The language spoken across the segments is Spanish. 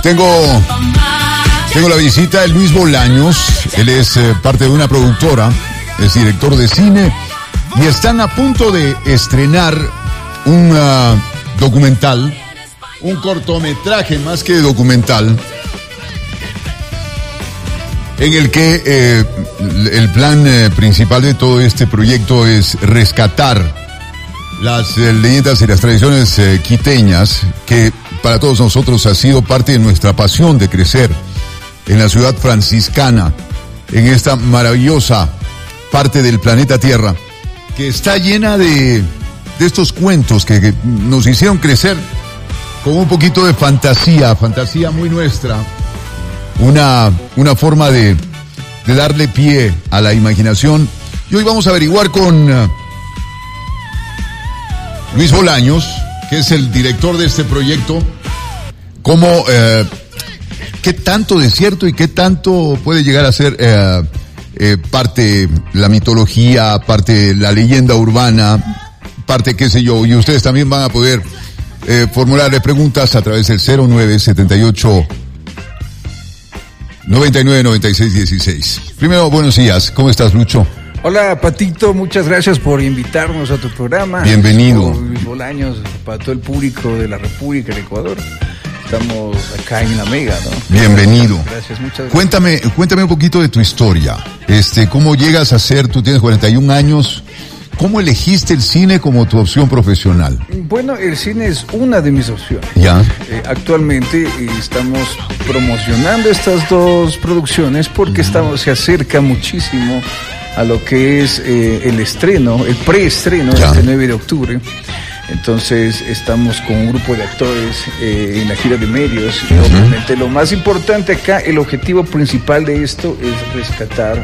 Tengo la visita de Luis Bolaños. Él es parte de una productora, es director de cine y están a punto de estrenar un documental, un cortometraje más que documental, en el que el plan principal de todo este proyecto es rescatar las leyendas y las tradiciones quiteñas, que para todos nosotros ha sido parte de nuestra pasión de crecer en la ciudad franciscana, en esta maravillosa parte del planeta Tierra, que está llena de estos cuentos que nos hicieron crecer con un poquito de fantasía muy nuestra, una forma de darle pie a la imaginación. Y hoy vamos a averiguar con Luis Bolaños, que es el director de este proyecto, cómo, qué tanto de cierto y qué tanto puede llegar a ser parte la mitología, parte la leyenda urbana, parte qué sé yo, y ustedes también van a poder formularle preguntas a través del 0978 999616. Primero, buenos días, ¿cómo estás, Lucho? Hola, Patito, muchas gracias por invitarnos a tu programa. Bienvenido. Luis Bolaños, para todo el público de la República de Ecuador. Estamos acá en la Mega, ¿no? Bienvenido. Gracias, muchas gracias. Cuéntame un poquito de tu historia. ¿Cómo llegas a ser? Tú tienes 41 años. ¿Cómo elegiste el cine como tu opción profesional? Bueno, el cine es una de mis opciones. Ya. Actualmente estamos promocionando estas dos producciones porque se acerca muchísimo a lo que es el estreno, el preestreno, este 9 de octubre. Entonces estamos con un grupo de actores en la gira de medios y obviamente lo más importante acá, el objetivo principal de esto es rescatar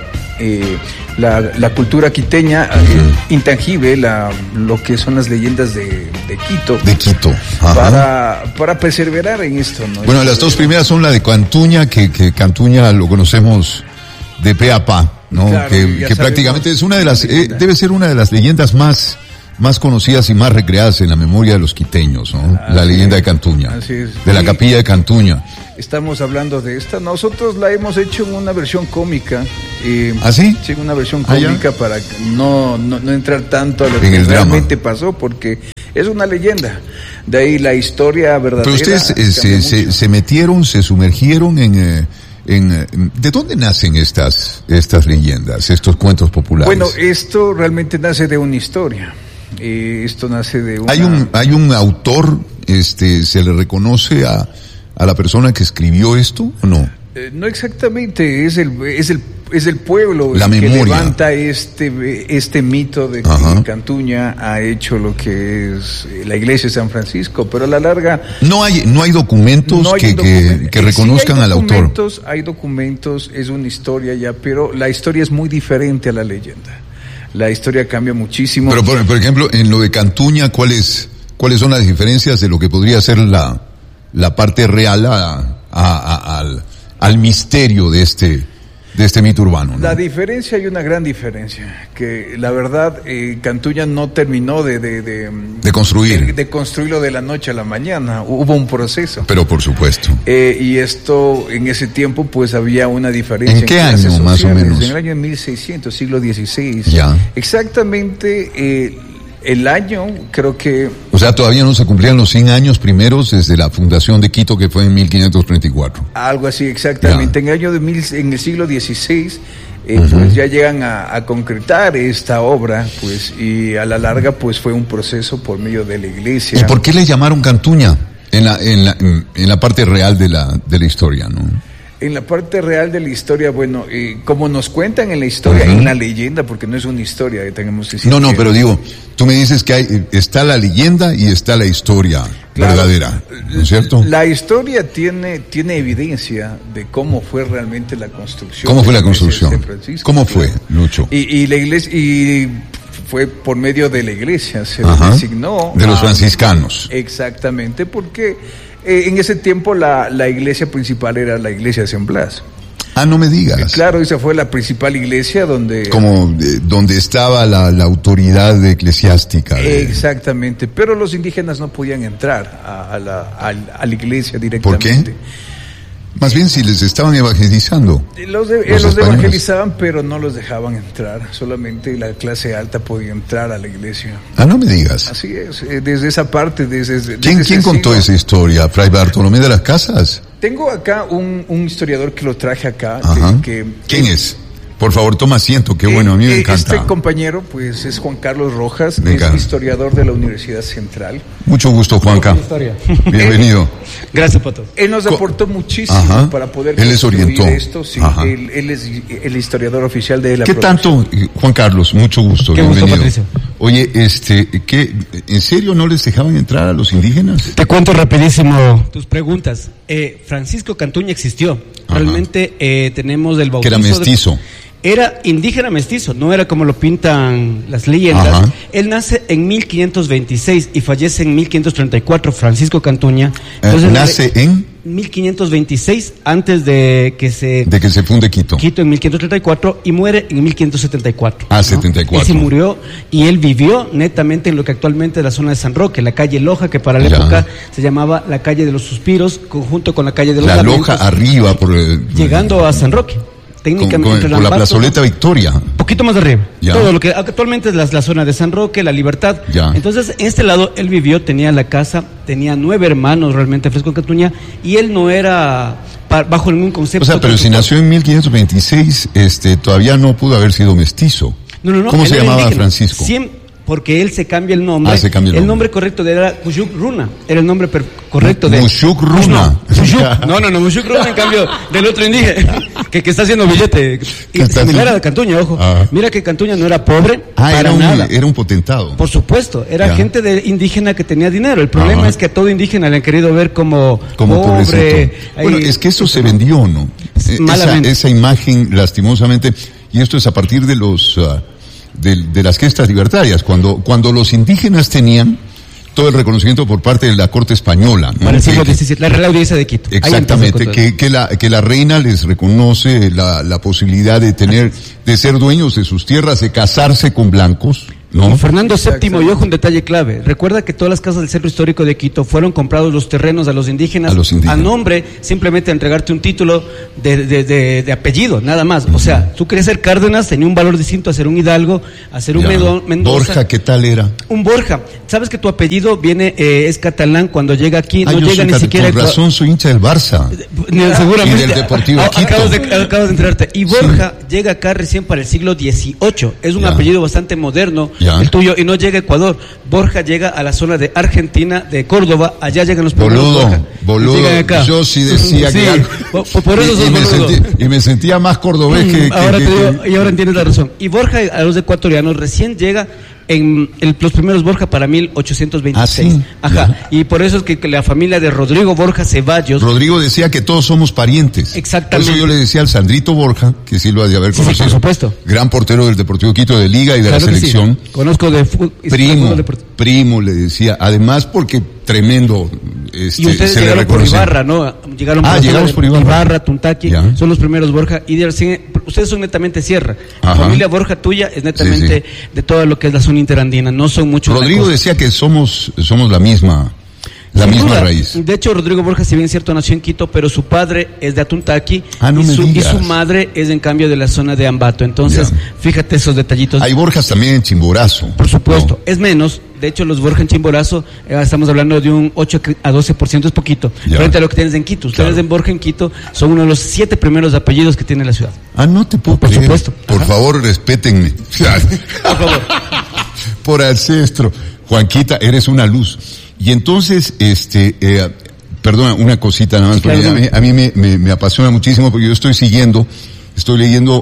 la cultura quiteña intangible, lo que son las leyendas de Quito. De Quito. Para perseverar en esto, ¿no? Bueno, las dos primeras son la de Cantuña, que Cantuña lo conocemos de pe a pa, ¿no? Claro, que prácticamente es una de las, debe ser una de las leyendas más conocidas y más recreadas en la memoria de los quiteños, ¿no? La leyenda de Cantuña, de la capilla de Cantuña. Estamos hablando de esta, nosotros la hemos hecho en una versión cómica. ¿Ah, sí? Sí, una versión cómica para no entrar tanto a lo que realmente pasó, porque es una leyenda. De ahí la historia verdadera. Pero ustedes se metieron, se sumergieron en ¿de dónde nacen estas leyendas, estos cuentos populares? Bueno, esto realmente nace de una historia. Esto nace de una... ¿Hay un autor, se le reconoce a la persona que escribió esto o no? No exactamente, es el pueblo la el que memoria. levanta este mito de que Cantuña ha hecho lo que es la iglesia de San Francisco, pero a la larga no hay documentos que reconozcan al autor. Hay documentos, es una historia ya, pero la historia es muy diferente a la leyenda. La historia cambia muchísimo. Pero por ejemplo, en lo de Cantuña, ¿cuáles son las diferencias de lo que podría ser la parte real al misterio de este mito urbano, ¿no? La diferencia, hay una gran diferencia, que la verdad Cantuña no terminó de construir. De construirlo de la noche a la mañana, hubo un proceso. Pero por supuesto. Y esto, en ese tiempo, pues había una diferencia. ¿En qué año, más o menos? En el año 1600, siglo XVI. Ya. Exactamente, el año, creo que... O sea, todavía no se cumplían los 100 años primeros desde la fundación de Quito, que fue en 1534. Algo así, exactamente. Ya. En el siglo XVI, pues ya llegan a concretar esta obra, pues, y a la larga, pues, fue un proceso por medio de la iglesia. ¿Y por qué le llamaron Cantuña en la parte real de la historia, no? En la parte real de la historia, bueno, como nos cuentan en la historia, en la leyenda, porque no es una historia que tenemos que decir. No, pero digo, tú me dices que está la leyenda y está la historia verdadera, ¿no es cierto? La historia tiene evidencia de cómo fue realmente la construcción. ¿Cómo fue la construcción? De San Francisco, ¿Cómo fue, Lucho? Y la iglesia, fue por medio de la iglesia, se designó. De los franciscanos. Exactamente, porque en ese tiempo la iglesia principal era la iglesia de San Blas. Ah, no me digas. Claro, esa fue la principal iglesia donde... Como donde estaba la autoridad eclesiástica. Exactamente, pero los indígenas no podían entrar a la iglesia directamente. ¿Por qué? Más bien si les estaban evangelizando. Los evangelizaban, pero no los dejaban entrar. Solamente la clase alta podía entrar a la iglesia. Ah, no me digas. Así es, desde esa parte, ¿Quién contó esa historia? ¿Fray Bartolomé de las Casas? Tengo acá un historiador que lo traje acá. ¿Quién es? Por favor, toma asiento, qué bueno, a mí me encanta. Este compañero, pues, es Juan Carlos Rojas, es historiador de la Universidad Central. Mucho gusto, Juanca. Bienvenido. Gracias, Pato. Él nos aportó muchísimo para poder construir esto. Sí, él es el historiador oficial de la ¿Qué tanto, Juan Carlos? Mucho gusto, qué bienvenido. Gusto, Patricio. Oye, ¿qué, en serio no les dejaban entrar a los indígenas? Te cuento rapidísimo tus preguntas. Francisco Cantuña existió. Realmente tenemos el bautizo. Que era mestizo. Era indígena mestizo, no era como lo pintan las leyendas. Él nace en 1526 y fallece en 1534, Francisco Cantuña. Entonces, nace en 1526, antes de que se funde Quito. Quito en 1534 y muere en 1574. 74. Él sí murió y él vivió netamente en lo que actualmente es la zona de San Roque, la calle Loja, que para la época se llamaba la calle de los Suspiros, conjunto con la calle de los Lamentos. La Loja arriba, llegando a San Roque. Técnicamente por la plazoleta Victoria. Un poquito más arriba. Todo lo que actualmente es la zona de San Roque, la Libertad. Entonces, en este lado él vivió, tenía la casa, tenía 9 hermanos realmente, Francisco Cantuña, y él no era bajo ningún concepto. O sea, pero si nació en 1526, todavía no pudo haber sido mestizo. No. ¿Cómo se llamaba Francisco? Porque él se cambia el nombre. Se cambia el nombre correcto era Mushuk Runa. Era el nombre correcto de... Mushuk Runa. No, Mushuk Runa, en cambio, del otro indígena, que está haciendo billete. Similar a Cantuña, ojo. Mira que Cantuña no era pobre para nada. Era un potentado. Por supuesto, era gente indígena que tenía dinero. El problema es que a todo indígena le han querido ver como pobre. Bueno, es que eso se vendió, ¿no? Esa imagen, lastimosamente, y esto es a partir de los... de las gestas libertarias, cuando los indígenas tenían todo el reconocimiento por parte de la corte española, ¿no? Para el siglo XVII, la Real Audiencia de Quito. Exactamente, que la reina les reconoce la posibilidad de ser dueños de sus tierras, de casarse con blancos, ¿no? Fernando VII, y ojo, un detalle clave. Recuerda que todas las casas del centro histórico de Quito fueron comprados los terrenos a los indígenas. A nombre, simplemente entregarte un título de apellido, nada más. O sea, tú querías ser Cárdenas, tenía un valor distinto a ser un Hidalgo, a ser un Mendoza. Borja, ¿qué tal era? Un Borja. ¿Sabes que tu apellido es catalán? Cuando llega aquí, no llega ni siquiera... Por razón, soy hincha del Barça. Seguramente. Y del Deportivo Quito. Acabas de enterarte. Y Borja llega acá recién para el siglo XVIII. Es un apellido bastante moderno. El tuyo, y no llega a Ecuador. Borja llega a la zona de Argentina, de Córdoba, allá llegan los primeros boludo, yo sí decía que por eso sos boludo. Y me sentía más cordobés que y ahora entiendes la razón. Y Borja, a los ecuatorianos, recién llega en los primeros Borja para 1826. Y por eso es que la familia de Rodrigo Borja Ceballos... Rodrigo decía que todos somos parientes. Exactamente. Por eso yo le decía al Sandrito Borja, que sí lo ha de haber conocido. Por supuesto. Gran portero del Deportivo Quito, de Liga y de la selección. Conozco de fútbol. Primo, le decía. Además porque tremendo... y ustedes se llegaron por Ibarra, ¿no? Llegamos por Ibarra, Tuntaqui, son los primeros Borja. Y ustedes son netamente Sierra. La familia Borja tuya es netamente de todo lo que es la zona interandina. No son muchos. Rodrigo decía que somos la misma raíz. De hecho, Rodrigo Borja, si bien cierto, nació en Quito, pero su padre es de Atuntaqui y su madre es en cambio de la zona de Ambato. Entonces, fíjate esos detallitos. Hay Borjas también en Chimborazo. Por supuesto, es menos. De hecho, los Borja en Chimborazo, estamos hablando de un 8 a 12%, es poquito, frente a lo que tienes en Quito. Ustedes en Borja en Quito son uno de los 7 primeros apellidos que tiene la ciudad. No te puedo creer. Por supuesto. Por favor, respétenme. Por favor. Por ancestro. Juanquita, eres una luz. Y entonces, perdona, una cosita nada más, porque a mí me apasiona muchísimo, porque yo estoy leyendo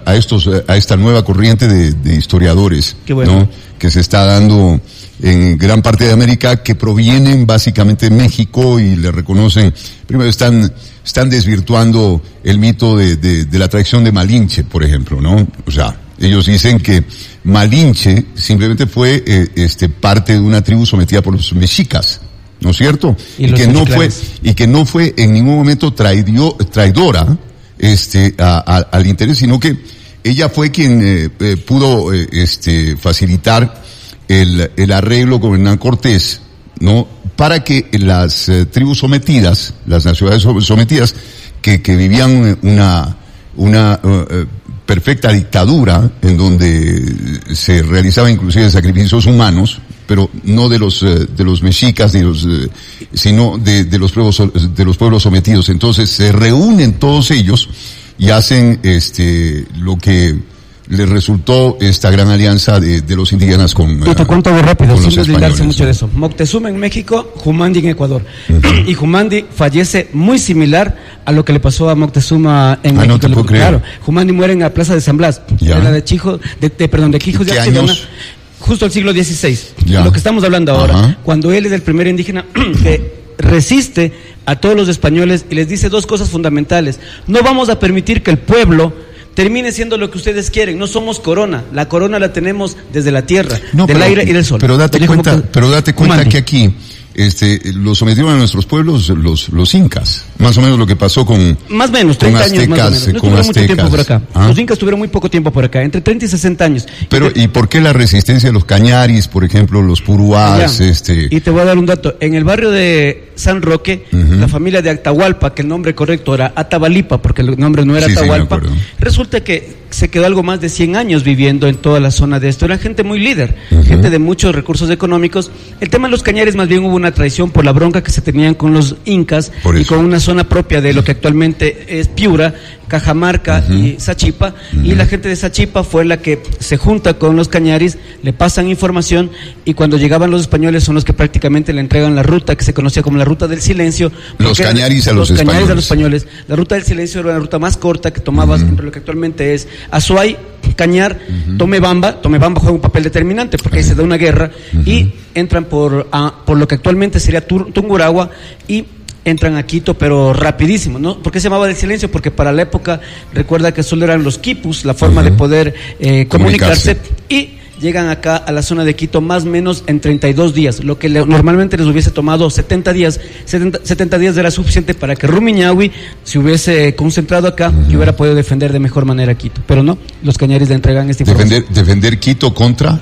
a esta nueva corriente de historiadores, ¿no? Que se está dando en gran parte de América, que provienen básicamente de México y le reconocen, primero están desvirtuando el mito de la traición de Malinche, por ejemplo, ¿no? O sea, ellos dicen que Malinche simplemente fue parte de una tribu sometida por los mexicas, ¿no es cierto? Y que no fue en ningún momento traidora al interés, sino que ella fue quien pudo facilitar el arreglo con Hernán Cortés, ¿no? Para que las tribus sometidas, las naciones sometidas, que vivían una perfecta dictadura en donde se realizaban inclusive sacrificios humanos, pero no de los mexicas sino de los pueblos sometidos. Entonces se reúnen todos ellos y hacen lo que les resultó esta gran alianza de los indígenas con los españoles. Te cuento muy rápido, sin deslindarse mucho de eso. Moctezuma en México, Jumandi en Ecuador. Y Jumandi fallece muy similar a lo que le pasó a Moctezuma en México. No te puedo creer. Claro, Jumandi muere en la plaza de San Blas, era de Quijos de Archidona, justo al siglo XVI. Lo que estamos hablando ahora, cuando él es el primer indígena que resiste a todos los españoles y les dice dos cosas fundamentales: no vamos a permitir que el pueblo termine siendo lo que ustedes quieren. No somos corona. La corona la tenemos desde la tierra, del aire y del sol. Pero date cuenta que aquí los sometieron a nuestros pueblos los incas. Más o menos lo que pasó con... Más o menos, 30 aztecas, años más o menos. No tuvieron mucho tiempo por acá. Los incas tuvieron muy poco tiempo por acá, entre 30 y 60 años. Pero, ¿y por qué la resistencia de los cañaris, por ejemplo, los puruás? Y te voy a dar un dato. En el barrio de San Roque, la familia de Atahualpa, que el nombre correcto era Atabalipa, porque el nombre no era Atahualpa, resulta que se quedó algo más de 100 años viviendo en toda la zona de esto. Era gente muy líder, gente de muchos recursos económicos. El tema de los cañaris, más bien hubo una traición por la bronca que se tenían con los incas y con una zona propia de lo que actualmente es Piura, Cajamarca y Sachipa, y la gente de Sachipa fue la que se junta con los cañaris, le pasan información, y cuando llegaban los españoles son los que prácticamente le entregan la ruta que se conocía como la ruta del silencio. Los cañaris a los españoles. La ruta del silencio era la ruta más corta que tomabas entre lo que actualmente es Azuay, Cañar, Tomebamba juega un papel determinante porque ahí se da una guerra y entran por lo que actualmente sería Tungurahua y entran a Quito, pero rapidísimo, ¿no? ¿Por qué se llamaba del silencio? Porque para la época, recuerda que solo eran los quipus, la forma de poder comunicarse, y llegan acá a la zona de Quito más o menos en 32 días, lo que normalmente les hubiese tomado 70 días. 70 días era suficiente para que Rumiñahui se hubiese concentrado acá y hubiera podido defender de mejor manera Quito, pero no, los cañaris le entregan esta información. ¿Defender Quito contra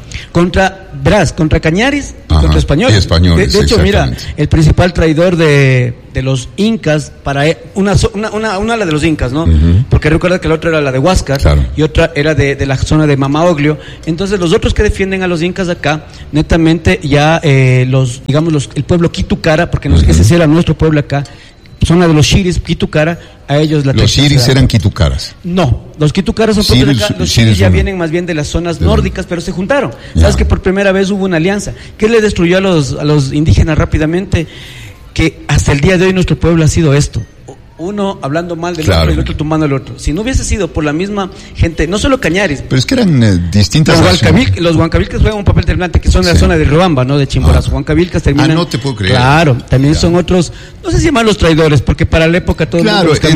cañaris y contra españoles. De hecho, mira, el principal traidor de los incas, una la de los incas, ¿no? Porque recuerda que la otra era la de Huáscar, y otra era de la zona de Mamaoglio. Entonces los otros que defienden a los incas acá, netamente ya el pueblo Quitucara, porque ese sí era nuestro pueblo acá, son la de los Xiris, Quitucara, a ellos ¿Los Xiris eran Quitucaras? No, los Quitucaras son propios de acá, los Xiris ya vienen más bien de las zonas nórdicas, pero se juntaron. ¿Sabes que por primera vez hubo una alianza? ¿Qué le destruyó a los indígenas rápidamente? Que hasta el día de hoy nuestro pueblo ha sido esto: uno hablando mal del otro y el otro tumbando al otro. Si no hubiese sido por la misma gente, no solo cañaris, pero es que eran distintas. Los huancavilcas juegan un papel determinante, que son de la zona de Riobamba, ¿no? De Chimborazo. Huancavilcas terminan. No te puedo creer. Claro, también son otros, no sé si llaman los traidores, porque para la época todos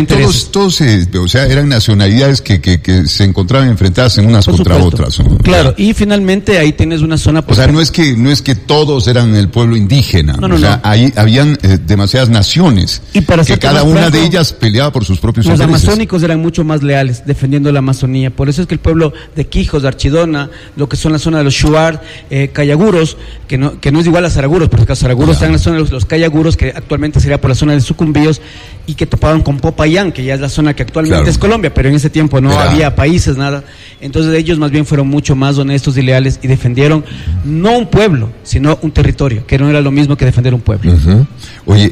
todos eran nacionalidades que se encontraban enfrentadas en unas contra otras, ¿no? Claro, y finalmente ahí tienes una zona. O sea, no es que todos eran el pueblo indígena. Ahí habían demasiadas naciones, y para que cada una de ellas peleaba por sus propios intereses. Los amazónicos eran mucho más leales defendiendo la Amazonía. Por eso es que el pueblo de Quijos, de Archidona, lo que son la zona de los Shuar, Cayaguros, que no es igual a Zaraguros, porque los Zaraguros están en la zona de los Cayaguros, que actualmente sería por la zona de Sucumbíos, y que topaban con Popayán, que ya es la zona que actualmente es Colombia, pero en ese tiempo no había países, nada. Entonces ellos más bien fueron mucho más honestos y leales y defendieron no un pueblo, sino un territorio, que no era lo mismo que defender un pueblo. Oye,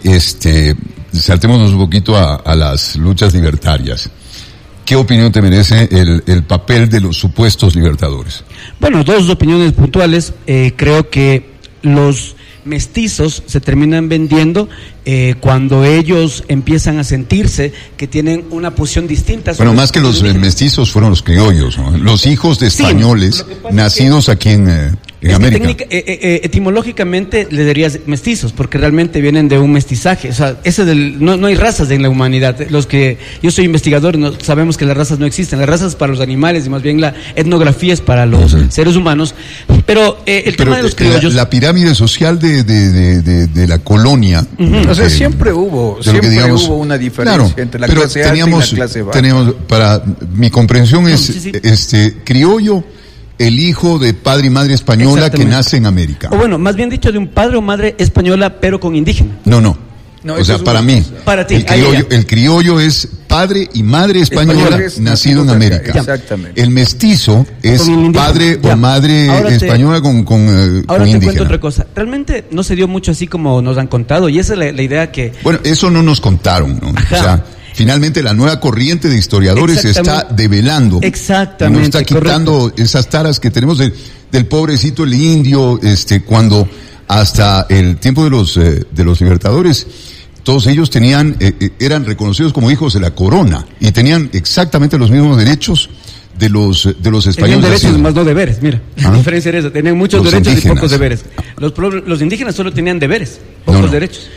saltémonos un poquito a las luchas libertarias. ¿Qué opinión te merece el papel de los supuestos libertadores? Bueno, dos opiniones puntuales. Creo que los mestizos se terminan vendiendo cuando ellos empiezan a sentirse que tienen una posición distinta. Bueno, más que los mestizos fueron los criollos, ¿no? Los hijos de españoles nacidos aquí en América. Etimológicamente le dirías mestizos, porque realmente vienen de un mestizaje. O sea, no hay razas en la humanidad. Yo soy investigador, sabemos que las razas no existen. Las razas para los animales y más bien la etnografía es para los seres humanos. Pero tema de los criollos, la pirámide social de la colonia. O sea, siempre hubo una diferencia entre la clase alta y la clase baja. Para mi comprensión es criollo, el hijo de padre y madre española que nace en América. O bueno, más bien dicho, de un padre o madre española, pero con indígena. No. O sea, para mí, para ti, el criollo es padre y madre española nacido en América. Exactamente. El mestizo es padre o madre española con ahora indígena. Te cuento otra cosa. Realmente no se dio mucho así como nos han contado, y esa es la idea que... Bueno, eso no nos contaron, ¿no? O sea, finalmente la nueva corriente de historiadores está develando. Exactamente. Nos está quitando esas taras que tenemos del pobrecito el indio, cuando hasta el tiempo de los libertadores, todos ellos eran reconocidos como hijos de la corona y tenían exactamente los mismos derechos de los españoles. Tenían derechos más no deberes, mira. La diferencia era esa, tenían muchos derechos indígenas. Y pocos deberes. Los indígenas solo tenían deberes, pocos derechos.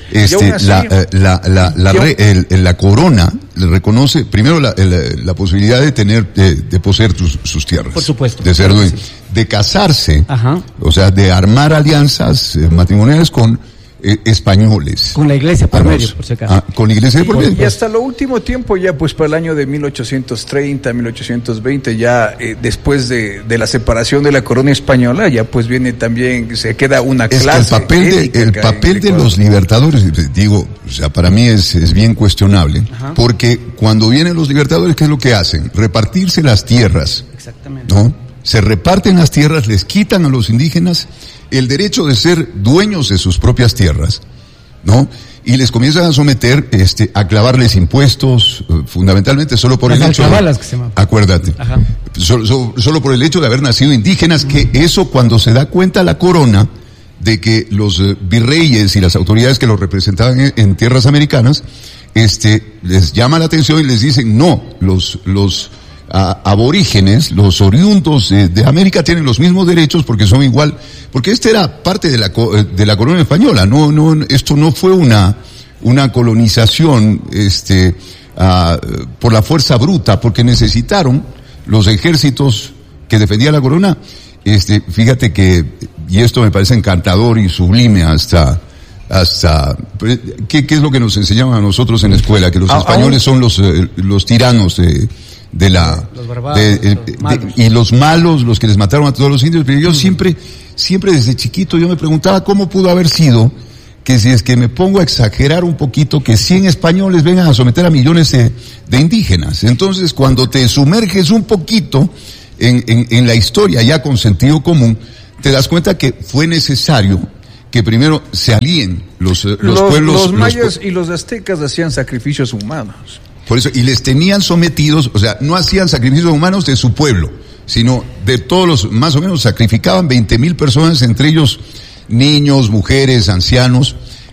La corona le reconoce primero la posibilidad de tener, de poseer sus tierras. Por supuesto. De ser dueño, de casarse, o sea, de armar alianzas matrimoniales con españoles. Con la iglesia por medio, por si acaso. Con la iglesia por medio. Y hasta lo último tiempo, ya pues para el año de 1830, 1820, ya después de la separación de la corona española, ya pues viene también, se queda una clase. El papel de los libertadores, digo, o sea, para mí es bien cuestionable, porque cuando vienen los libertadores, ¿qué es lo que hacen? Repartirse las tierras. Exactamente. ¿No? Se reparten las tierras, les quitan a los indígenas el derecho de ser dueños de sus propias tierras, ¿no? Y les comienzan a someter, a clavarles impuestos, fundamentalmente solo por el hecho acuérdate, solo por el hecho de haber nacido indígenas, que eso cuando se da cuenta la corona de que los virreyes y las autoridades que los representaban en tierras americanas, les llama la atención y les dicen, no, los aborígenes, los oriundos de América tienen los mismos derechos porque son igual, porque era parte de la corona española, esto no fue una colonización, por la fuerza bruta, porque necesitaron los ejércitos que defendían la corona, fíjate que, y esto me parece encantador y sublime hasta, ¿qué es lo que nos enseñaban a nosotros en la escuela? Que los españoles son los tiranos los barbados, y los malos, los que les mataron a todos los indios, pero yo siempre desde chiquito yo me preguntaba cómo pudo haber sido que, si es que me pongo a exagerar un poquito, que 100 españoles vengan a someter a millones de indígenas. Entonces, cuando te sumerges un poquito en la historia ya con sentido común, te das cuenta que fue necesario que primero se alíen los pueblos. Los mayas y los aztecas hacían sacrificios humanos. Por eso, y les tenían sometidos, o sea, no hacían sacrificios humanos de su pueblo, sino de todos más o menos sacrificaban 20,000 personas, entre ellos niños, mujeres, ancianos,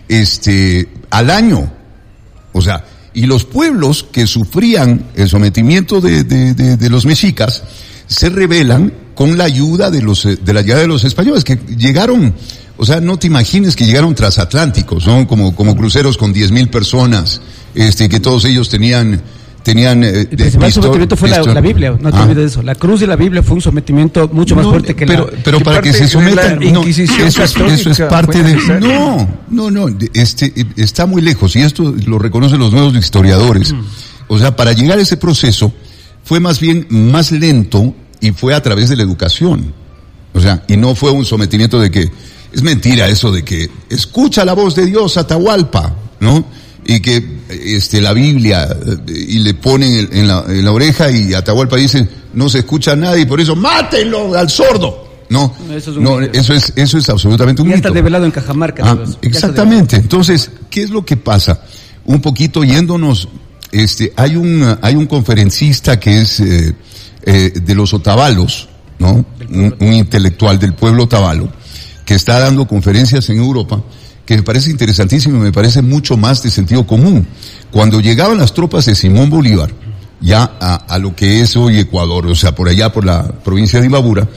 al año. O sea, y los pueblos que sufrían el sometimiento de los mexicas se rebelan con la ayuda de la llegada de los españoles, que llegaron, o sea, no te imagines que llegaron transatlánticos, ¿no? Como cruceros con 10,000 personas, que todos ellos tenían el principal sometimiento fue la Biblia, no te olvides de eso. La cruz y la Biblia fue un sometimiento mucho más fuerte que pero para que se sometan, eso es parte de... No, está muy lejos, y esto lo reconocen los nuevos historiadores. O sea, para llegar a ese proceso fue más bien más lento, y fue a través de la educación. O sea, y no fue un sometimiento de que, es mentira eso de que escucha la voz de Dios, Atahualpa, ¿no? Y que la Biblia y le ponen en la oreja, y Atahualpa dice, no se escucha nada y por eso mátenlo al sordo. No, eso es absolutamente un mito. Ya está develado en Cajamarca. Exactamente. Entonces, ¿qué es lo que pasa? Un poquito yéndonos, hay un conferencista que es de los Otavalos, ¿no? Un intelectual del pueblo otavalo, que está dando conferencias en Europa, que me parece interesantísimo, me parece mucho más de sentido común. Cuando llegaban las tropas de Simón Bolívar, ya a lo que es hoy Ecuador, o sea, por allá por la provincia de Imbabura,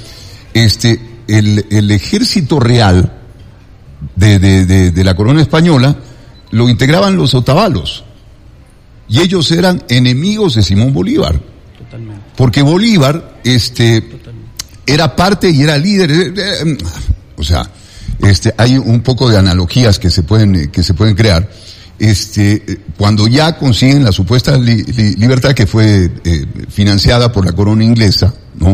el ejército real de la corona española lo integraban los otavalos, y ellos eran enemigos de Simón Bolívar. Totalmente. Porque Bolívar, era parte y era líder, o sea, hay un poco de analogías que se pueden crear. Cuando ya consiguen la supuesta libertad, que fue financiada por la corona inglesa, ¿no?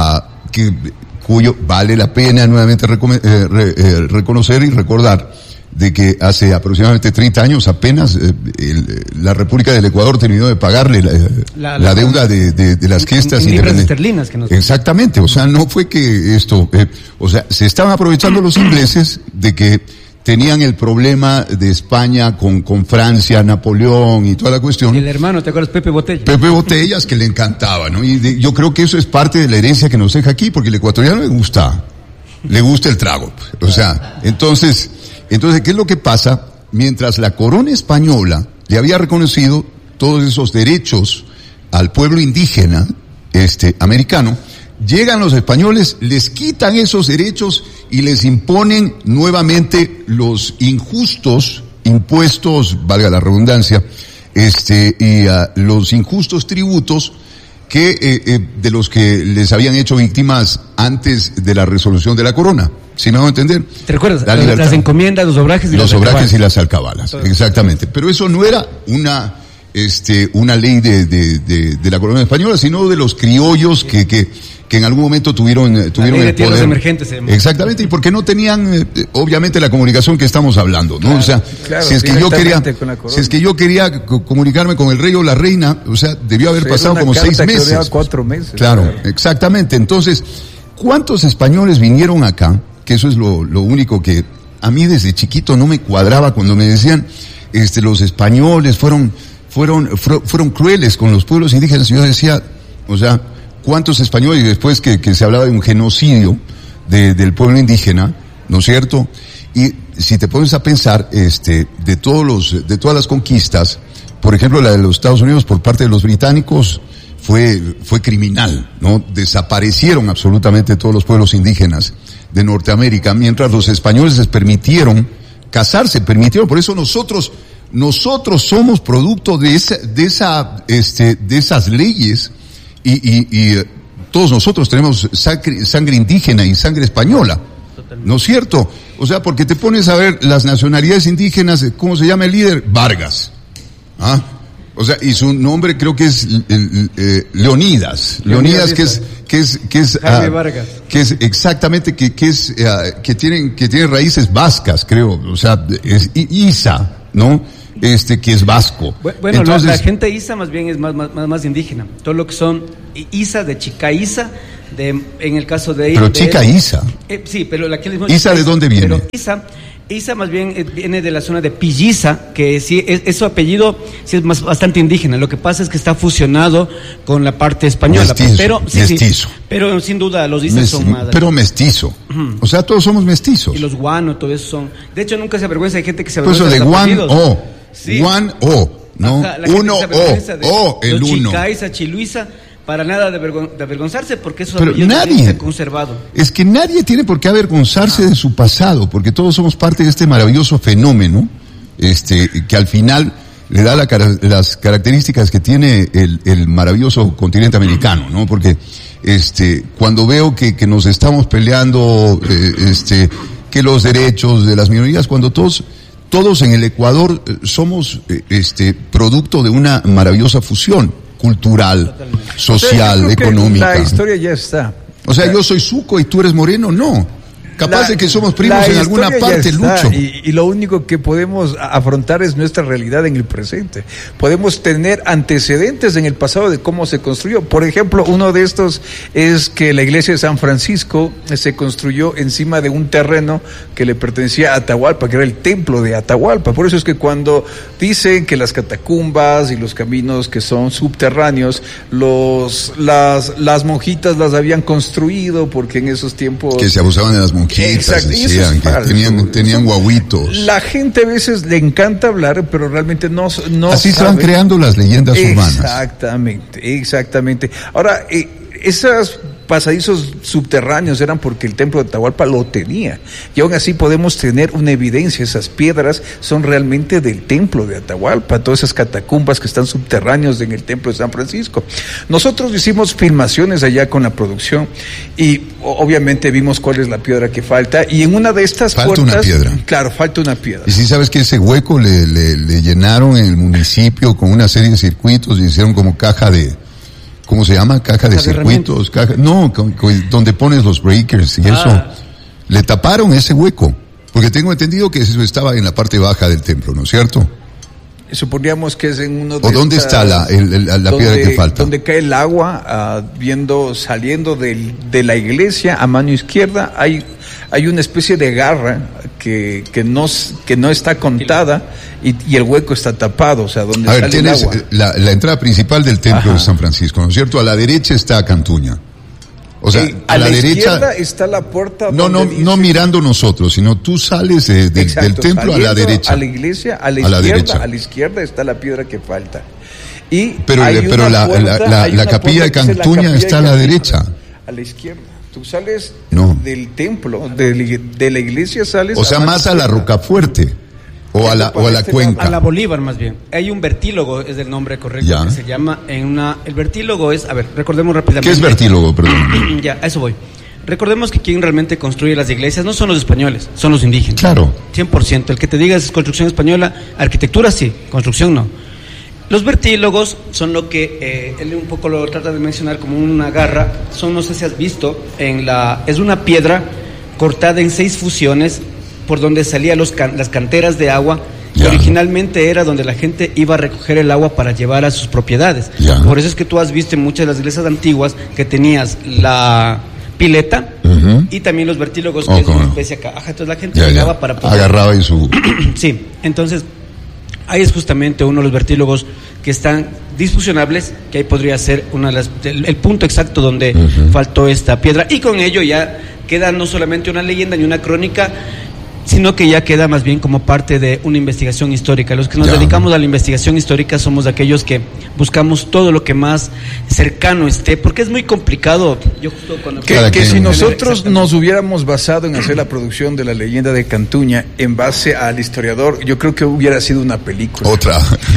Cuyo vale la pena nuevamente reconocer y recordar de que hace aproximadamente 30 años apenas la República del Ecuador terminó de pagarle la deuda de las gestas en libras esterlinas que nos... Exactamente, o sea, no fue que esto, o sea, se estaban aprovechando los ingleses de que tenían el problema de España con Francia, Napoleón y toda la cuestión. Y el hermano, ¿te acuerdas? Pepe Botellas. Pepe Botellas, que le encantaba, ¿no? Y yo creo que eso es parte de la herencia que nos deja aquí, porque el ecuatoriano le gusta el trago. O sea, entonces, ¿qué es lo que pasa? Mientras la corona española le había reconocido todos esos derechos al pueblo indígena, americano, llegan los españoles, les quitan esos derechos y les imponen nuevamente los injustos impuestos, valga la redundancia, los injustos tributos que de los que les habían hecho víctimas antes de la resolución de la corona. ¿Sí me van a entender? ¿Te recuerdas? Las encomiendas, los obrajes y las alcabalas. Exactamente. Pero eso no era una ley de la corona española, sino de los criollos que en algún momento tuvieron el poder. Emergentes, exactamente, y porque no tenían obviamente la comunicación que estamos hablando, ¿no? Claro, o sea, claro, si es que yo quería comunicarme con el rey o la reina, o sea, debió haber pasado como 6 meses. 4 meses. Claro, exactamente. Entonces, ¿cuántos españoles vinieron acá? Que eso es lo único que a mí desde chiquito no me cuadraba cuando me decían, los españoles fueron crueles con los pueblos indígenas. Yo decía, o sea, ¿cuántos españoles? Y después que se hablaba de un genocidio del pueblo indígena, ¿no es cierto? Y si te pones a pensar, de todas las conquistas, por ejemplo, la de los Estados Unidos por parte de los británicos fue criminal, ¿no? Desaparecieron absolutamente todos los pueblos indígenas de Norteamérica, mientras los españoles les permitieron casarse, por eso nosotros somos producto de esas leyes y todos nosotros tenemos sangre indígena y sangre española. Totalmente. ¿No es cierto? O sea, porque te pones a ver las nacionalidades indígenas, ¿cómo se llama el líder? Vargas. ¿Ah? O sea, y su nombre creo que es Leonidas, que es Jaime Vargas. Que es exactamente que tiene raíces vascas, creo, o sea, es Isa, ¿no? Que es vasco. Bueno, entonces, la gente Isa más bien es más indígena. Todo lo que son Isa de Chica Isa, en el caso de... Pero Chica Isa. Sí, pero la que le decimos... ¿Isa de dónde viene? Pero Isa más bien viene de la zona de Pilliza, que sí, es su apellido sí es bastante indígena. Lo que pasa es que está fusionado con la parte española. Mestizo. Pero sin duda los Isas son más... Pero mestizo. Uh-huh. O sea, todos somos mestizos. Y los guano, todo eso son... De hecho, nunca se avergüenza, hay gente que se avergüenza de los apellidos. Sí. Juan O, ¿no? Ajá, uno O, el uno. Chicaiza, Chiluisa, para nada de avergonzarse, porque eso nadie se ha conservado. Es que nadie tiene por qué avergonzarse de su pasado, porque todos somos parte de este maravilloso fenómeno, que al final le da las características que tiene el maravilloso continente americano, ¿no? Porque cuando veo que nos estamos peleando, que los derechos de las minorías, cuando todos en el Ecuador somos producto de una maravillosa fusión cultural, social, económica. La historia ya está. O sea, yo soy suco y tú eres moreno, no. Capaz de que somos primos en alguna parte, Lucho. Y lo único que podemos afrontar es nuestra realidad en el presente. Podemos tener antecedentes en el pasado de cómo se construyó. Por ejemplo, uno de estos es que la iglesia de San Francisco se construyó encima de un terreno que le pertenecía a Atahualpa, que era el templo de Atahualpa. Por eso es que cuando dicen que las catacumbas y los caminos que son subterráneos, las monjitas las habían construido porque en esos tiempos... Que se abusaban de las monjitas. Exacto, decían que tenían guaguitos. La gente a veces le encanta hablar, pero realmente no así se van creando las leyendas urbanas. Exactamente. Ahora, esas pasadizos subterráneos eran porque el templo de Atahualpa lo tenía, y aún así podemos tener una evidencia. Esas piedras son realmente del templo de Atahualpa, todas esas catacumbas que están subterráneos en el templo de San Francisco. Nosotros hicimos filmaciones allá con la producción y obviamente vimos cuál es la piedra que falta, y en una de estas puertas, una piedra. Claro, falta una piedra. Y si sabes que ese hueco le llenaron en el municipio con una serie de circuitos y hicieron como caja de... ¿Cómo se llama? Caja de circuitos, donde pones los breakers y eso. Le taparon ese hueco. Porque tengo entendido que eso estaba en la parte baja del templo, ¿no es cierto? Suponíamos que es en uno de ¿O dónde está la piedra que falta? Donde cae el agua, saliendo de la iglesia a mano izquierda, hay una especie de garra que no está contada y el hueco está tapado, o sea, donde sale tienes el agua. La entrada principal del templo de San Francisco, ¿no es cierto? A la derecha está Cantuña. O sea, a la derecha izquierda está la puerta. No mirando nosotros, sino tú sales del templo a la derecha. A la iglesia, a la izquierda está la piedra que falta. Pero la capilla de Cantuña está a la derecha. A la izquierda. Tú sales del templo, de la iglesia sales. O sea, más a la Rocafuerte. O a la cuenca. A la Bolívar, más bien. Hay un vertílogo, es el nombre correcto, que se llama el vertílogo es, recordemos rápidamente. ¿Qué es vertílogo, perdón? Ya, a eso voy. Recordemos que quien realmente construye las iglesias no son los españoles, son los indígenas. Claro. 100%. El que te diga es construcción española, arquitectura sí, construcción no. Los vertílogos son lo que él un poco lo trata de mencionar como una garra. No sé si has visto, es una piedra cortada en 6 fusiones, por donde salían las canteras de agua, que originalmente era donde la gente iba a recoger el agua para llevar a sus propiedades. Por eso es que tú has visto en muchas de las iglesias antiguas que tenías la pileta y también los vertílogos, que es una especie acá. Entonces la gente llegaba para poder... agarraba en su... Sí, entonces ahí es justamente uno de los vertílogos que están disfusionables, que ahí podría ser el punto exacto donde faltó esta piedra, y con ello ya queda no solamente una leyenda ni una crónica, sino que ya queda más bien como parte de una investigación histórica. Los que nos dedicamos a la investigación histórica somos aquellos que buscamos todo lo que más cercano esté, porque es muy complicado. Yo justo cuando que si nosotros nos hubiéramos basado en hacer la producción de la leyenda de Cantuña en base al historiador, yo creo que hubiera sido una película. Otra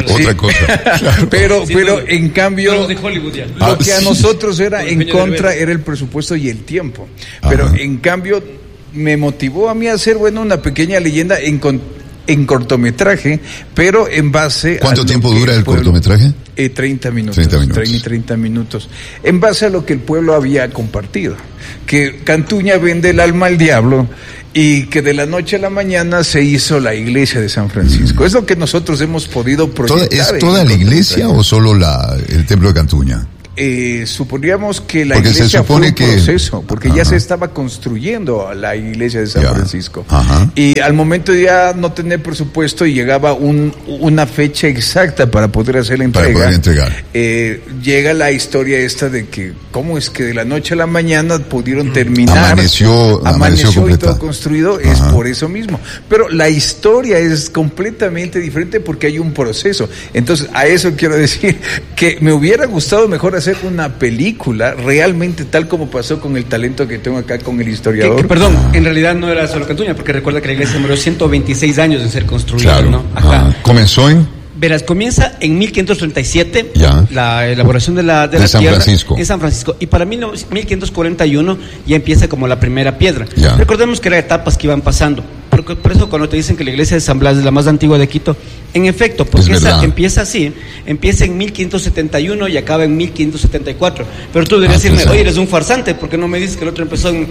cosa. Claro. Pero en cambio, de Hollywood ya. Lo que a nosotros era en contra era el presupuesto y el tiempo. Pero en cambio me motivó a mí a hacer, una pequeña leyenda en cortometraje, pero en base... ¿Cuánto tiempo dura el cortometraje? 30 minutos. 30 minutos. En base a lo que el pueblo había compartido. Que Cantuña vende el alma al diablo y que de la noche a la mañana se hizo la iglesia de San Francisco. Es lo que nosotros hemos podido proyectar. ¿Es toda la iglesia o solo el templo de Cantuña? Suponíamos que la iglesia fue un proceso, porque ya se estaba construyendo la iglesia de San Francisco. Y al momento de ya no tener presupuesto y llegaba una fecha exacta para poder hacer la entrega, llega la historia esta de que cómo es que de la noche a la mañana pudieron terminar, amaneció y todo construido. Es por eso mismo, pero la historia es completamente diferente porque hay un proceso. Entonces a eso quiero decir que me hubiera gustado mejor hacer una película realmente tal como pasó con el talento que tengo acá con el historiador. Perdón, en realidad no era solo Cantuña, porque recuerda que la iglesia demoró 126 años en ser construida, ¿no? ¿Comenzó en? Verás, comienza en 1537 la elaboración de la San tierra Francisco. En San Francisco, y para 1541 ya empieza como la primera piedra. Recordemos que eran etapas que iban pasando. Por eso cuando te dicen que la iglesia de San Blas es la más antigua de Quito, en efecto, porque esa empieza así, empieza en 1571 y acaba en 1574. Pero tú deberías decirme, oye, eres un farsante, porque no me dices que el otro empezó en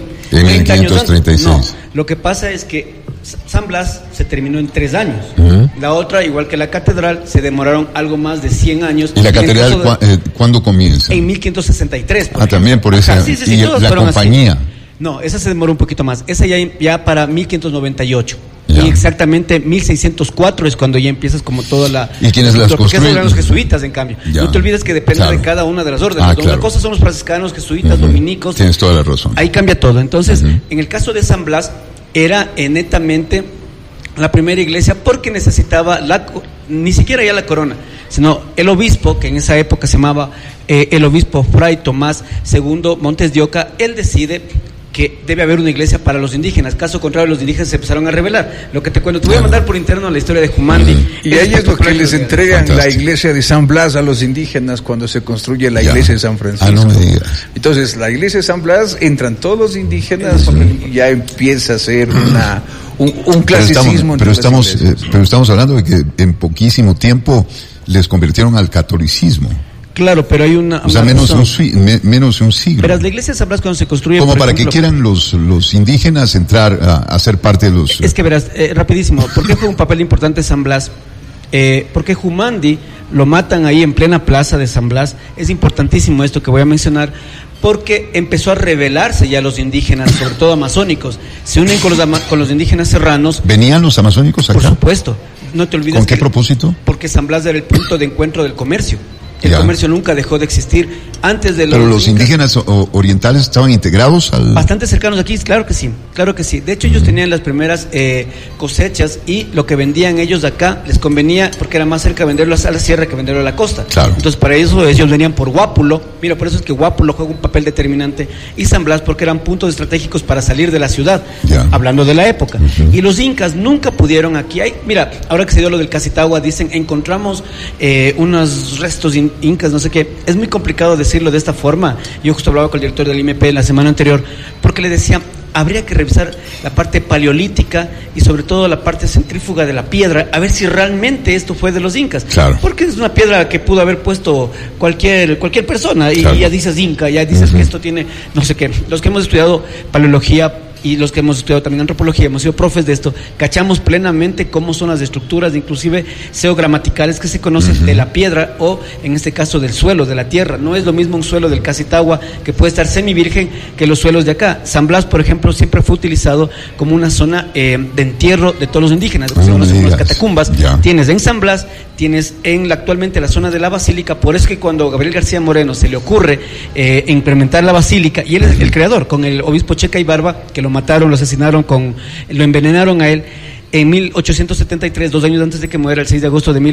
1536. No, lo que pasa es que San Blas se terminó en 3 años. La otra, igual que la catedral, se demoraron algo más de 100 años. ¿Y la catedral cuándo comienza? En 1563. También por esa. Sí, y la compañía. Así. No, esa se demoró un poquito más. Esa ya para 1598. Y exactamente 1604 es cuando ya empiezas como toda la... ¿Y quiénes las construyen? Porque esos eran los jesuitas, en cambio. No te olvides que depende de cada una de las órdenes. Una cosa son los franciscanos, jesuitas, dominicos. Tienes toda la razón. Ahí cambia todo. Entonces, en el caso de San Blas, era netamente la primera iglesia porque necesitaba ni siquiera ya la corona, sino el obispo, que en esa época se llamaba el obispo Fray Tomás II Montes de Oca. Él decide que debe haber una iglesia para los indígenas. Caso contrario, los indígenas se empezaron a rebelar. Lo que te cuento, te voy a mandar por interno la historia de Jumandi. Y ahí es lo que les entregan la iglesia de San Blas a los indígenas cuando se construye la iglesia de San Francisco. No me digas. Entonces, la iglesia de San Blas, entran todos los indígenas y ya empieza a ser un clasicismo. Pero estamos hablando de que en poquísimo tiempo les convirtieron al catolicismo. Claro, pero hay una... O sea, menos de un siglo. Pero la iglesia de San Blas cuando se construye... Como para ejemplo, que quieran los indígenas entrar a ser parte de los... Es que verás, rapidísimo, ¿por qué fue un papel importante San Blas? Porque Jumandi lo matan ahí en plena plaza de San Blas. Es importantísimo esto que voy a mencionar, porque empezó a rebelarse ya los indígenas, sobre todo amazónicos. Se unen con los indígenas serranos. ¿Venían los amazónicos acá? Por supuesto. No te olvides. ¿Con qué propósito? Porque San Blas era el punto de encuentro del comercio. El comercio nunca dejó de existir antes de los... ¿Pero los indígenas orientales estaban integrados al...? Bastante cercanos aquí, claro que sí, claro que sí. De hecho, ellos tenían las primeras cosechas y lo que vendían ellos de acá les convenía porque era más cerca venderlo a la sierra que venderlo a la costa. Claro. Entonces, para eso ellos venían por Guápulo. Mira, por eso es que Guápulo juega un papel determinante y San Blas porque eran puntos estratégicos para salir de la ciudad, hablando de la época. Y los incas nunca pudieron aquí. Mira, ahora que se dio lo del Casitagua, dicen, encontramos unos restos incas, no sé qué. Es muy complicado decirlo de esta forma. Yo justo hablaba con el director del IMP la semana anterior, porque le decía, habría que revisar la parte paleolítica y sobre todo la parte centrífuga de la piedra, a ver si realmente esto fue de los incas. Claro. Porque es una piedra que pudo haber puesto cualquier persona y ya dices inca, ya dices que esto tiene, no sé qué. Los que hemos estudiado paleología y los que hemos estudiado también antropología, hemos sido profes de esto, cachamos plenamente cómo son las estructuras, inclusive geogramaticales que se conocen de la piedra o, en este caso, del suelo, de la tierra. No es lo mismo un suelo del Casitagua que puede estar semivirgen que los suelos de acá. San Blas, por ejemplo, siempre fue utilizado como una zona de entierro de todos los indígenas, lo que se conoce como las catacumbas. Tienes en San Blas, tienes actualmente la zona de la Basílica, por eso que cuando Gabriel García Moreno se le ocurre implementar la Basílica, y él es el creador, con el obispo Checa y Barba, que lo mataron, lo asesinaron, lo envenenaron a él en 1873, 2 años antes de que muera, el 6 de agosto de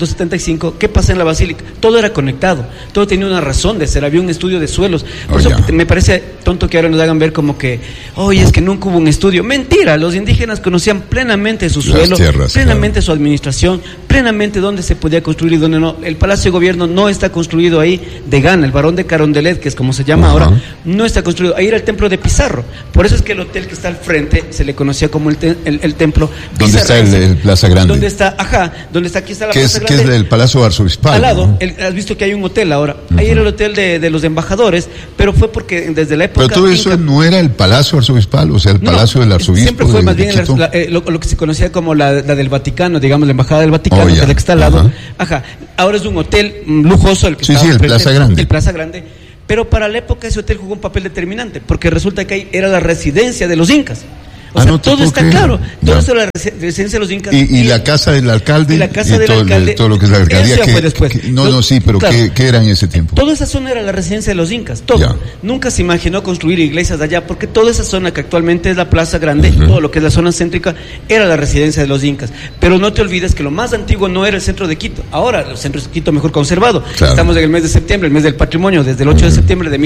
1875. ¿Qué pasa en la Basílica? Todo era conectado, todo tenía una razón de ser, había un estudio de suelos. Por eso me parece tonto que ahora nos hagan ver como que, oye, es que nunca hubo un estudio. Mentira, los indígenas conocían plenamente su suelo, plenamente su administración, plenamente dónde se podía construir y dónde no. El Palacio de Gobierno no está construido ahí de Gana, el Barón de Carondelet, que es como se llama ahora, no está construido. Ahí era el templo de Pizarro. Por eso es que el hotel que está al frente se le conocía como el templo. ¿Dónde está el Plaza Grande? ¿Dónde está? Aquí está la Plaza Grande. ¿Qué es el Palacio Arzobispal? Al lado, has visto que hay un hotel ahora. Ahí era el hotel de los embajadores, pero fue porque desde la época... Pero todo eso no era el Palacio Arzobispal, o sea, el Palacio del Arzobispo. Siempre fue más bien lo que se conocía como la del Vaticano, digamos, la Embajada del Vaticano, que es la que está al lado. Ahora es un hotel lujoso, el que está el Plaza Grande. El Plaza Grande. Pero para la época ese hotel jugó un papel determinante, porque resulta que ahí era la residencia de los incas. O sea, todo está claro. Todo eso es la residencia de los incas. Y la casa del alcalde. Y la casa del alcalde. Todo lo que es la alcaldía. Eso ya fue después. Pero claro, ¿qué era en ese tiempo? Toda esa zona era la residencia de los incas. Todo. Nunca se imaginó construir iglesias allá, porque toda esa zona que actualmente es la Plaza Grande, todo lo que es la zona céntrica, era la residencia de los incas. Pero no te olvides que lo más antiguo no era el centro de Quito. Ahora, el centro de Quito mejor conservado. Claro. Estamos en el mes de septiembre, el mes del patrimonio, desde el 8 de septiembre de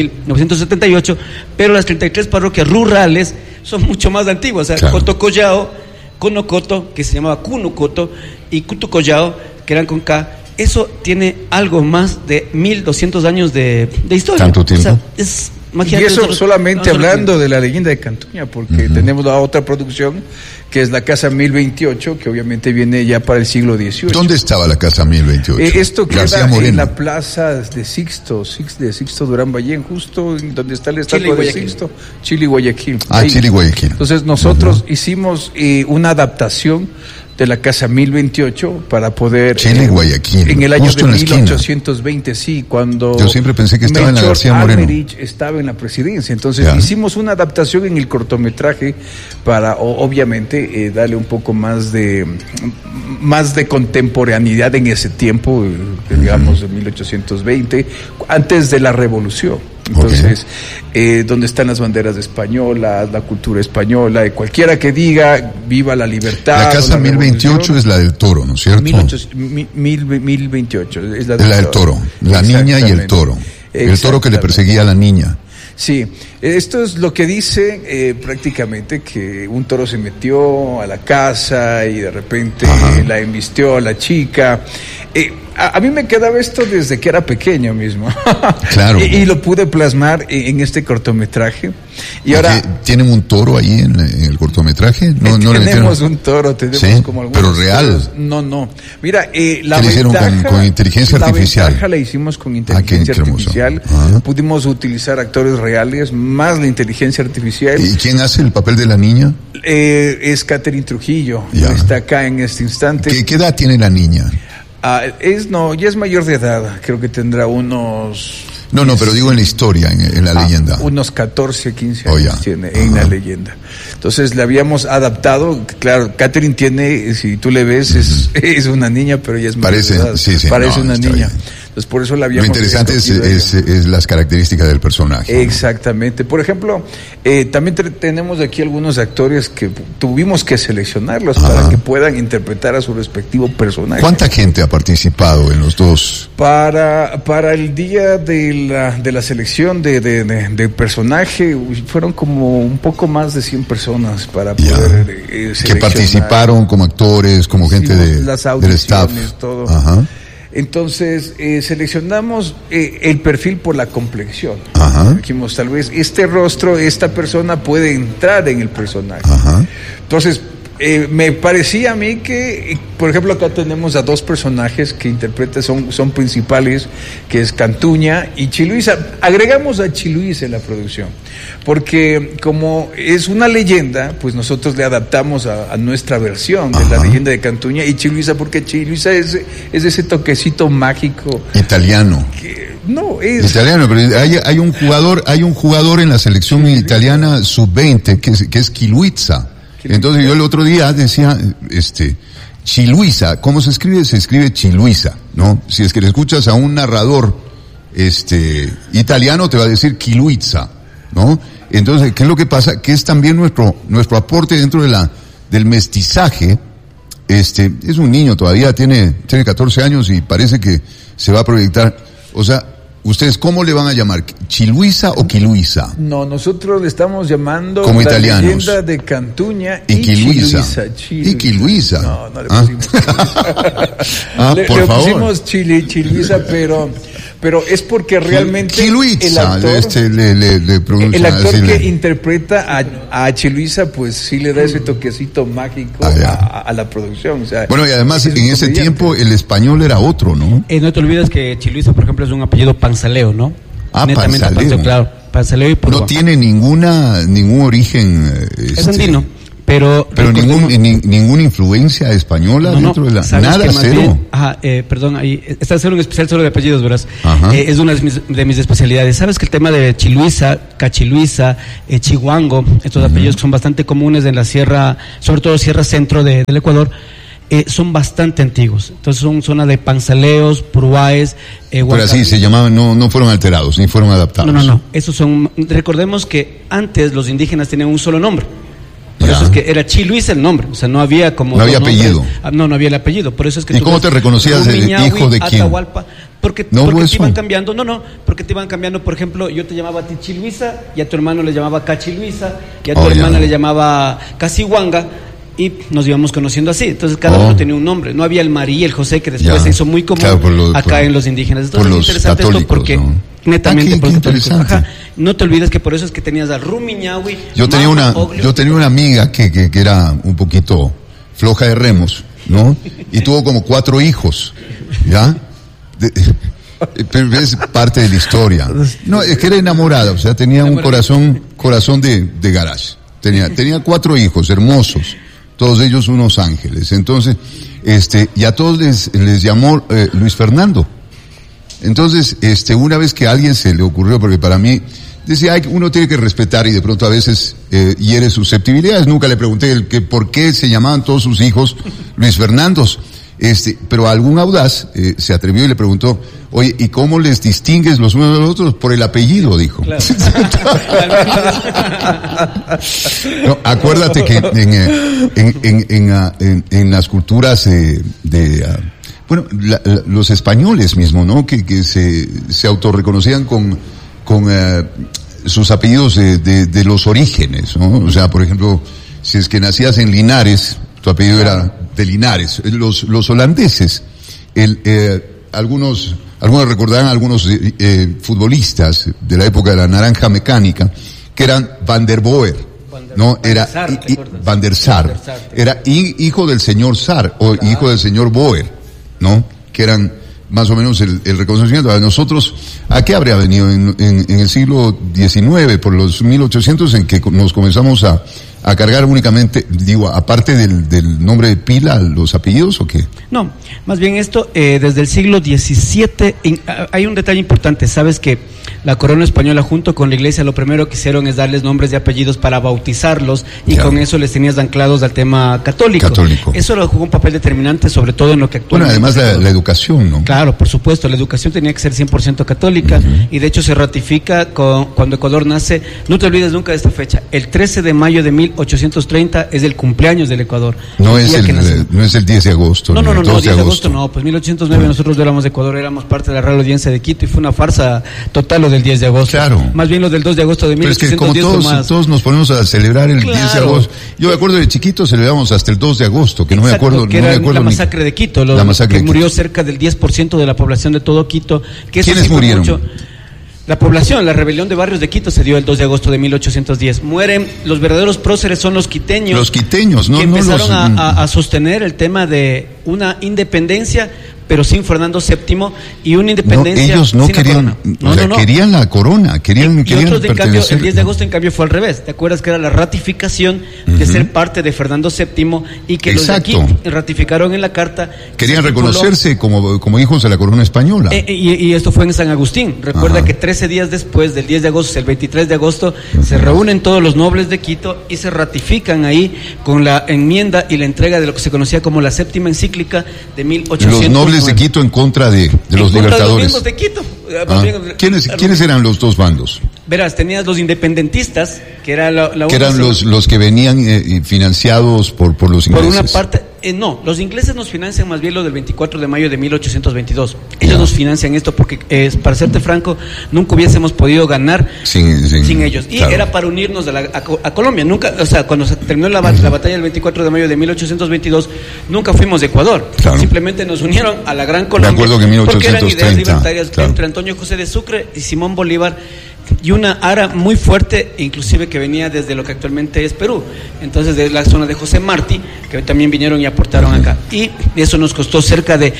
1978. Pero las 33 parroquias rurales son mucho más antiguas. O sea, Cotocollao, Conocoto, que se llamaba Cunucoto, y Cutucollao, que eran con K, eso tiene algo más de 1200 años de historia. ¿Tanto tiempo? O sea, y eso solamente hablando de la leyenda de Cantuña, porque tenemos la otra producción, que es la Casa 1028, que obviamente viene ya para el siglo XVIII. ¿Dónde estaba la Casa 1028? Esto queda en la plaza de Sixto Durán Ballén, justo donde está el estatua de Sixto, Chile y Guayaquil. Chile y Guayaquil. Entonces nosotros hicimos una adaptación de la Casa 1028 para poder... Chile y Guayaquil. En el año de 1820, sí, cuando... Yo siempre pensé que estaba en la García Moreno. Almerich estaba en la presidencia. Entonces hicimos una adaptación en el cortometraje para, obviamente, darle un poco más de contemporaneidad en ese tiempo, digamos, de 1820, antes de la Revolución. Entonces, donde están las banderas españolas, la cultura española, y cualquiera que diga viva la libertad. La Casa 1028 es la del Toro, ¿no es cierto? 1028 es la del Toro. La niña y el toro. El toro que le perseguía a la niña. Sí, esto es lo que dice prácticamente, que un toro se metió a la casa y de repente la embistió a la chica. a mí me quedaba esto desde que era pequeño mismo. Claro. y lo pude plasmar en este cortometraje. Y ahora ¿tienen un toro ahí en el cortometraje? No tenemos un toro, tenemos ¿sí? como algunos. Pero real. Toros. No. Mira, la ¿qué hicieron con inteligencia artificial? La ventaja la hicimos con inteligencia artificial. Pudimos utilizar actores reales más la inteligencia artificial. ¿Y quién hace el papel de la niña? Es Catherine Trujillo. Está acá en este instante. ¿Qué edad tiene la niña? Ya es mayor de edad. Creo que tendrá unos... No, pero digo en la historia, en la leyenda. Unos 14, 15 años tiene en la leyenda. Entonces le habíamos adaptado. Claro, Catherine tiene, si tú le ves, es una niña, pero ella es mayor de edad. Parece una niña. Entonces por eso la habíamos... Lo interesante es las características del personaje. Exactamente. ¿No? Por ejemplo, también tenemos aquí algunos actores que tuvimos que seleccionarlos para que puedan interpretar a su respectivo personaje. ¿Cuánta gente ha participado en los dos? Para el día de la selección de personaje, fueron como un poco más de 100 personas para poder seleccionar. Que participaron como actores, como gente del staff. Todo. Entonces, seleccionamos el perfil por la complexión. Dijimos, tal vez este rostro, esta persona puede entrar en el personaje. Entonces, me parecía a mí que, por ejemplo, acá tenemos a dos personajes que interpretan, son principales, que es Cantuña y Chiluisa. Agregamos a Chiluisa en la producción, porque como es una leyenda, pues nosotros le adaptamos a nuestra versión de la leyenda de Cantuña, y Chiluisa, porque Chiluisa es ese toquecito mágico. Italiano. No, es italiano, pero hay un jugador en la selección italiana sub-20 que es Chiluisa. Entonces yo el otro día decía, Chiluisa, ¿cómo se escribe? Se escribe Chiluisa, ¿no? Si es que le escuchas a un narrador, italiano te va a decir Chiluisa, ¿no? Entonces, ¿qué es lo que pasa? Que es también nuestro aporte dentro del mestizaje. Es un niño todavía, tiene 14 años y parece que se va a proyectar. O sea, ¿ustedes cómo le van a llamar? ¿Chiluisa o Chiluisa? No, nosotros le estamos llamando como la italianos. Leyenda de Cantuña y Chiluisa. ¿Y Chiluisa? No le pusimos Chiluisa. le pusimos Chiluisa, pero es porque realmente Chiluisa, el actor que interpreta a Chiluisa, pues sí le da ese toquecito mágico a la producción. O sea, bueno, y además en ese tiempo el español era otro, ¿no? No te olvides que Chiluisa, por ejemplo, es un apellido panzaleo, ¿no? Netamente Panzaleo. Claro, panzaleo y Purúa. No tiene ningún origen... es andino. Pero ninguna influencia española dentro de la... Nada, cero. Perdón, ahí está haciendo un especial solo de apellidos, verás. Es una de mis especialidades. ¿Sabes que el tema de Chiluisa, Cachiluisa, Chihuango, estos apellidos que son bastante comunes en la sierra, sobre todo sierra centro del Ecuador, son bastante antiguos? Entonces son zona de panzaleos, puruáes, pero así se llamaban, no fueron alterados, ni fueron adaptados. No. Esos son... Recordemos que antes los indígenas tenían un solo nombre. Por eso es que era Chiluisa el nombre, o sea, no había como... No había apellido. No había el apellido, por eso es que... ¿Y cómo te reconocías hijo de quién? Atahualpa, porque te iban cambiando, porque te iban cambiando, por ejemplo, yo te llamaba a ti Chiluisa, y a tu hermano le llamaba Cachiluisa, y a tu hermana le llamaba Casihuanga, y nos íbamos conociendo así. Entonces cada uno tenía un nombre. No había el María, el José, que después se hizo muy común acá en los indígenas. Entonces es interesante esto porque netamente por los católicos. No te olvides que por eso es que tenías a Rumiñahui. Yo tenía una amiga que era un poquito floja de remos, ¿no? Y tuvo como 4 hijos, ¿ya? Pero es parte de la historia. No, es que era enamorada, o sea, tenía un corazón de garage. Tenía 4 hijos hermosos, todos ellos unos ángeles. Entonces, y a todos les llamó Luis Fernando. Entonces, una vez que a alguien se le ocurrió, porque para mí decía, uno tiene que respetar, y de pronto a veces hiere susceptibilidades. Nunca le pregunté por qué se llamaban todos sus hijos Luis Fernandos. Pero algún audaz se atrevió y le preguntó, oye, ¿y cómo les distingues los unos de los otros? Por el apellido, dijo. Claro. No, acuérdate que en las culturas los españoles mismos, ¿no? Que se autorreconocían con sus apellidos de los orígenes, ¿no? O sea, por ejemplo, si es que nacías en Linares, tu apellido era de Linares. Los holandeses, algunos recordarán algunos futbolistas de la época de la naranja mecánica, que eran Van der Boer, ¿no? Era Van der Sar, era hijo del señor Sar, o hijo del señor Boer, ¿no? Que eran más o menos el reconocimiento. A nosotros, ¿a qué habría venido? En el siglo XIX, por los 1800, en que nos comenzamos a cargar únicamente, digo, aparte del nombre de pila, los apellidos, ¿o qué? No, más bien esto, desde el siglo XVII, hay un detalle importante. Sabes que la corona española junto con la iglesia lo primero que hicieron es darles nombres de apellidos para bautizarlos, y con eso les tenías anclados al tema católico. Eso lo jugó un papel determinante, sobre todo en lo que actualmente... Bueno, además la educación, ¿no? Claro, por supuesto, la educación tenía que ser 100% católica, y de hecho se ratifica cuando Ecuador nace. No te olvides nunca de esta fecha, el 13 de mayo de 1830 es el cumpleaños del Ecuador. No es el 10 de agosto. No, 10 de agosto no, pues 1809 nosotros no éramos de Ecuador, éramos parte de la Real Audiencia de Quito, y fue una farsa total lo del 10 de agosto. Claro. Más bien lo del 2 de agosto de 1810. Pero es que como todos nos ponemos a celebrar el 10 de agosto. Yo me acuerdo de chiquito celebramos hasta el 2 de agosto, que no me acuerdo. Que era la masacre de Quito, que murió cerca del 10% de la población de todo Quito. ¿Quiénes murieron? La población, la rebelión de barrios de Quito se dio el 2 de agosto de 1810. Mueren, los verdaderos próceres son los quiteños. Los quiteños, ¿no? Que empezaron a sostener el tema de una independencia, pero sin Fernando VII, y una independencia. Ellos no querían, querían la corona, querían otros, en cambio, el 10 de agosto, en cambio, fue al revés. ¿Te acuerdas que era la ratificación de ser parte de Fernando VII, y que los de aquí ratificaron en la carta? Querían reconocerse como hijos de la corona española. Y esto fue en San Agustín. Recuerda que 13 días después del 10 de agosto, el 23 de agosto, se reúnen todos los nobles de Quito y se ratifican ahí con la enmienda y la entrega de lo que se conocía como la séptima encíclica de 1800. Los nobles de Quito en contra de los libertadores. De Quito. ¿Quiénes eran los dos bandos? Verás, tenías los independentistas, que era que eran los que venían financiados por los ingleses. Por una parte, no, los ingleses nos financian más bien lo del 24 de mayo de 1822. Ellos nos financian esto porque, para serte franco, nunca hubiésemos podido ganar sin ellos. Y era para unirnos a Colombia. Nunca, o sea, cuando se terminó la batalla del 24 de mayo de 1822, nunca fuimos de Ecuador. Simplemente nos unieron a la Gran Colombia. De acuerdo que en 1830. Porque eran ideas libertarias entre Antonio José de Sucre y Simón Bolívar, y una ara muy fuerte, inclusive que venía desde lo que actualmente es Perú, entonces de la zona de José Martí, que también vinieron y aportaron acá, y eso nos costó cerca de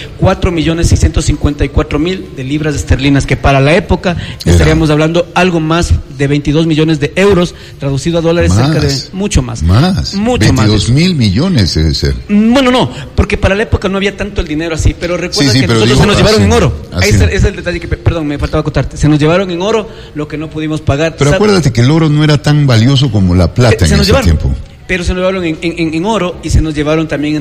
4.654.000 de libras esterlinas, que para la época estaríamos hablando algo más de 22 millones de euros, traducido a dólares cerca de mucho más. Mucho 22 mil millones debe ser. Bueno, no, porque para la época no había tanto el dinero así, pero recuerda que nosotros se nos llevaron en oro. Ahí es el detalle que, perdón, me faltaba acotarte, se nos llevaron en oro lo que no pudimos pagar. Pero acuérdate que el oro no era tan valioso como la plata en ese tiempo. Pero se nos llevaron en oro, y se nos llevaron también